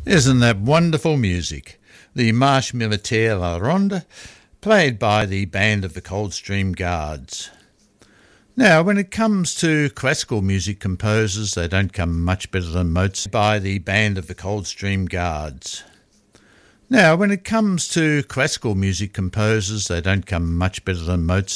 Isn't that wonderful music? The Marche Militaire La Ronde, played by the Band of the Coldstream Guards. Now, when it comes to classical music composers, they don't come much better than Mozart by the Band of the Coldstream Guards. Now, when it comes to classical music composers, they don't come much better than Mozart